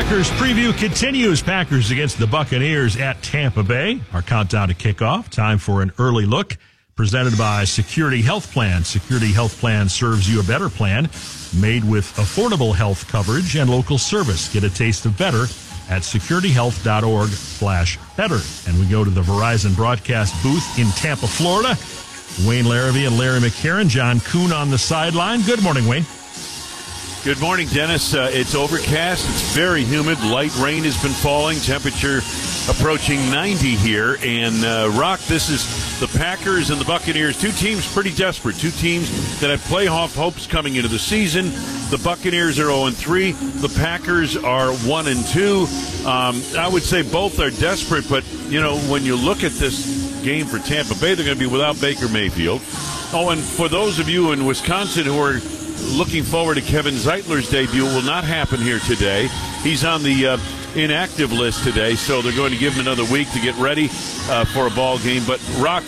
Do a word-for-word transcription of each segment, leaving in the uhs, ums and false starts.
Packers preview continues. Packers against the Buccaneers at Tampa Bay. Our countdown to kickoff. Time for an early look. Presented by Security Health Plan. Security Health Plan serves you a better plan made with affordable health coverage and local service. Get a taste of better at securityhealth.org slash better. And we go to the Verizon broadcast booth in Tampa, Florida. Wayne Larrivee and Larry McCarron. John Kuhn on the sideline. Good morning, Wayne. Good morning, Dennis. Uh, it's overcast. It's very humid. Light rain has been falling. Temperature approaching ninety here. And, uh, Rock, this is the Packers and the Buccaneers. Two teams pretty desperate. Two teams that have playoff hopes coming into the season. The Buccaneers are oh and three. The Packers are one and two. Um, I would say both are desperate. But, you know, when you look at this game for Tampa Bay, they're going to be without Baker Mayfield. Oh, and for those of you in Wisconsin who are looking forward to Kevin Zeitler's debut, it will not happen here today. He's on the uh, inactive list today, so they're going to give him another week to get ready uh, for a ball game. But, Rock,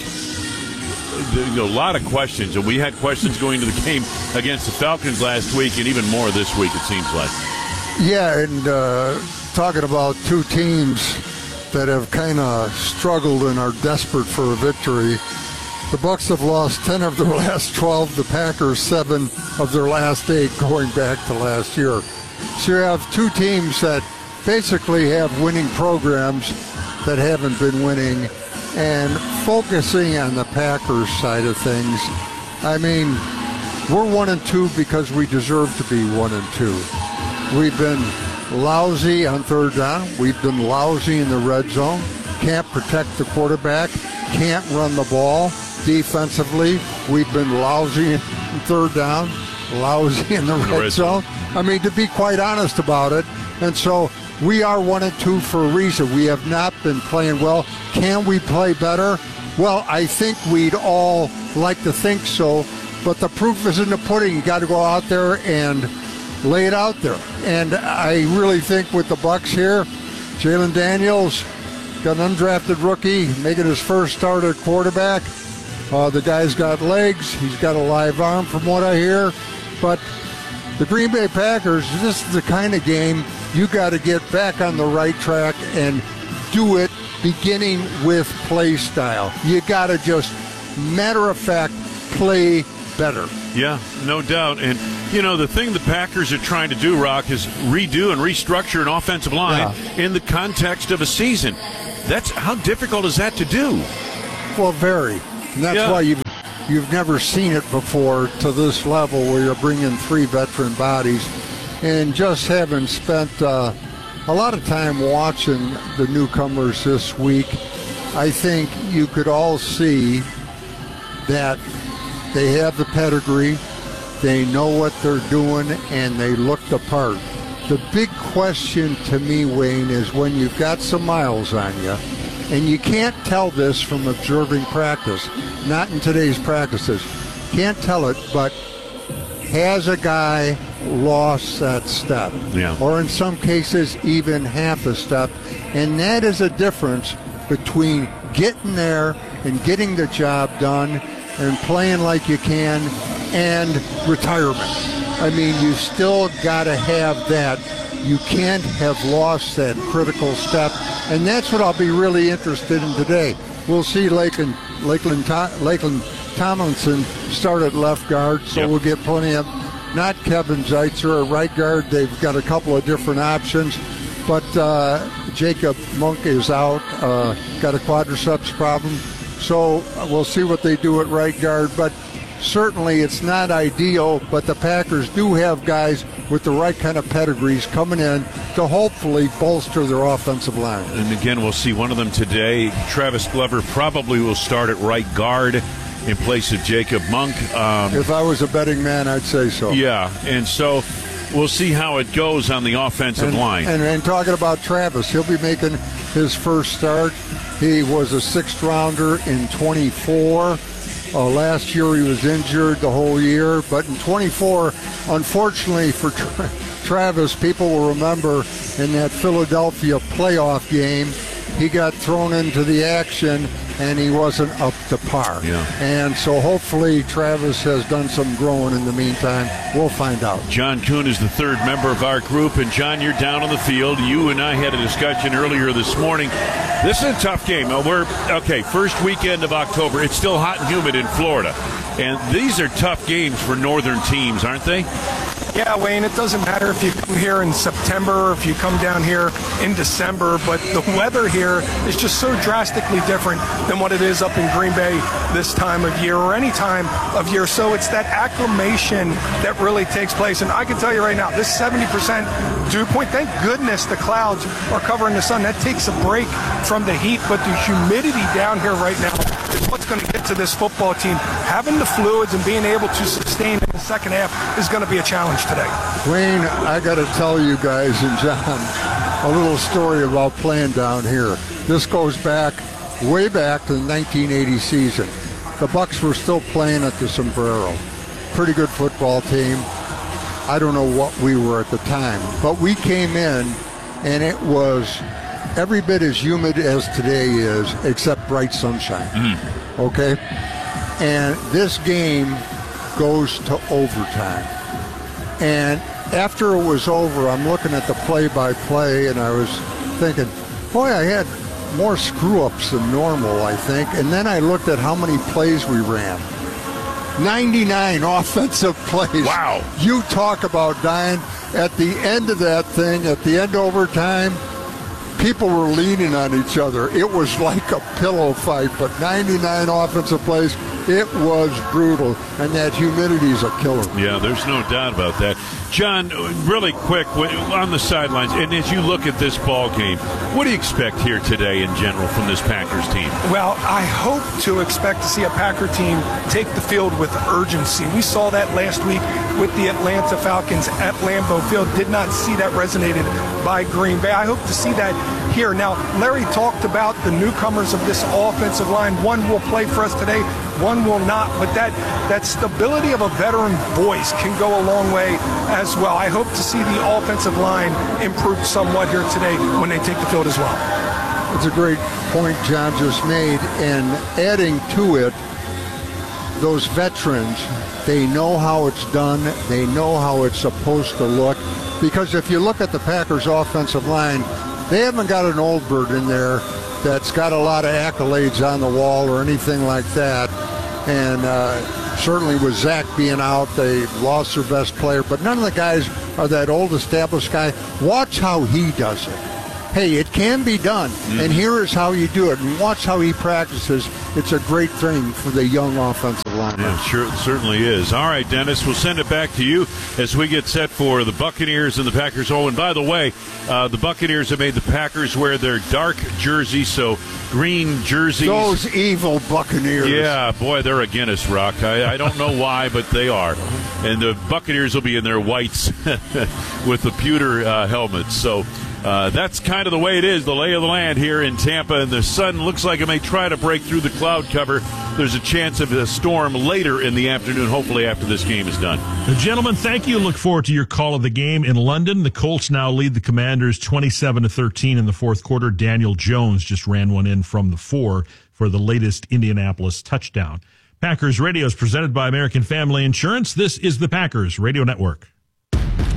you know, a lot of questions, and we had questions going to the game against the Falcons last week, and even more this week, it seems like. Yeah, and uh, talking about two teams that have kind of struggled and are desperate for a victory. The Bucs have lost ten of their last twelve. The Packers seven of their last eight, going back to last year. So you have two teams that basically have winning programs that haven't been winning. And focusing on the Packers side of things, I mean, we're one and two because we deserve to be one and two. We've been lousy on third down. We've been lousy in the red zone. Can't protect the quarterback. Can't run the ball. Defensively, we've been lousy in third down, lousy in the red, red zone. I mean, to be quite honest about it. And so we are one and two for a reason. We have not been playing well. Can we play better? Well, I think we'd all like to think so, but the proof is in the pudding. You got to go out there and lay it out there. And I really think with the Bucs here, Jalen Daniels got an undrafted rookie making his first start at quarterback. Uh, the guy's got legs. He's got a live arm from what I hear. But the Green Bay Packers, this is the kind of game you got to get back on the right track and do it beginning with play style. You got to just, matter of fact, play better. Yeah, no doubt. And, you know, the thing the Packers are trying to do, Rock, is redo and restructure an offensive line yeah. in the context of a season. That's how difficult is that to do? Well, very. And that's yeah. why you've, you've never seen it before to this level where you're bringing three veteran bodies. And just having spent uh, a lot of time watching the newcomers this week, I think you could all see that they have the pedigree, they know what they're doing, and they look the part. The big question to me, Wayne, is when you've got some miles on you, and you can't tell this from observing practice, not in today's practices. Can't tell it, but has a guy lost that step? Yeah. Or in some cases, even half a step. And that is a difference between getting there and getting the job done and playing like you can and retirement. I mean, you still got to have that. You can't have lost that critical step, and that's what I'll be really interested in today. We'll see Lakeland, Lakeland, Lakeland Tomlinson start at left guard, so yep. we'll get plenty of, not Kevin Zeitler at right guard. They've got a couple of different options, but uh, Jacob Monk is out, uh, got a quadriceps problem, so we'll see what they do at right guard, but certainly it's not ideal, but the Packers do have guys with the right kind of pedigrees coming in to hopefully bolster their offensive line. And again, we'll see one of them today. Travis Glover probably will start at right guard in place of Jacob Monk. Um, if I was a betting man, I'd say so. Yeah, and so we'll see how it goes on the offensive and, line. And, and talking about Travis, he'll be making his first start. He was a sixth rounder in twenty-four. Uh, last year he was injured the whole year, but in twenty-four, unfortunately for Tra- Travis, people will remember in that Philadelphia playoff game, he got thrown into the action and he wasn't up to par. Yeah. And so hopefully Travis has done some growing in the meantime. We'll find out. John Kuhn is the third member of our group, and John, you're down on the field. You and I had a discussion earlier this morning. This is a tough game. We're okay. First weekend of October. It's still hot and humid in Florida, and these are tough games for northern teams, aren't they? Yeah, Wayne, it doesn't matter if you come here in September or if you come down here in December, but the weather here is just so drastically different than what it is up in Green Bay this time of year or any time of year. So it's that acclimation that really takes place. And I can tell you right now, this seventy percent dew point, thank goodness the clouds are covering the sun. That takes a break from the heat, but the humidity down here right now is what's going to get to this football team. Having the fluids and being able to sustain in the second half is going to be a challenge today. Wayne, I got to tell you guys and John a little story about playing down here. This goes back, way back to the nineteen eighty season. The Bucks were still playing at the Sombrero. Pretty good football team. I don't know what we were at the time, but we came in and it was every bit as humid as today is, except bright sunshine. Mm. Okay? And this game goes to overtime. And after it was over, I'm looking at the play-by-play, and I was thinking, boy, I had more screw-ups than normal, I think. And then I looked at how many plays we ran. ninety-nine offensive plays. Wow. You talk about dying. At the end of that thing, at the end of overtime, people were leaning on each other. It was like a pillow fight, but ninety-nine offensive plays, it was brutal, and that humidity is a killer. Yeah, there's no doubt about that. John, really quick, on the sidelines, and as you look at this ball game, what do you expect here today in general from this Packers team? Well, I hope to expect to see a Packer team take the field with urgency. We saw that last week with the Atlanta Falcons at Lambeau Field. Did not see that resonated by Green Bay. I hope to see that here. Now, Larry talked about the newcomers of this offensive line. One will play for us today, one will not, but that, that stability of a veteran voice can go a long way as well. I hope to see the offensive line improve somewhat here today when they take the field as well. It's a great point John just made, and adding to it, those veterans, they know how it's done, they know how it's supposed to look, because if you look at the Packers offensive line, they haven't got an old bird in there that's got a lot of accolades on the wall or anything like that. And uh, certainly with Zach being out, they lost their best player. But none of the guys are that old established guy. Watch how he does it. Hey, it can be done, mm-hmm. and here is how you do it. And watch how he practices. It's a great thing for the young offensive line. Yeah, sure, it certainly is. All right, Dennis, we'll send it back to you as we get set for the Buccaneers and the Packers. Oh, and by the way, uh, the Buccaneers have made the Packers wear their dark jerseys, so green jerseys. Those evil Buccaneers. Yeah, boy, they're a Guinness, Rock. I, I don't know why, but they are. And the Buccaneers will be in their whites with the pewter uh, helmets. So uh, that's kind of the way it is, the lay of the land here in Tampa. And the sun looks like it may try to break through the cloud cover. There's a chance of a storm later in the afternoon, hopefully after this game is done. Gentlemen, thank you. Look forward to your call of the game in London. The Colts now lead the Commanders twenty-seven to thirteen in the fourth quarter. Daniel Jones just ran one in from the four for the latest Indianapolis touchdown. Packers Radio is presented by American Family Insurance. This is the Packers Radio Network.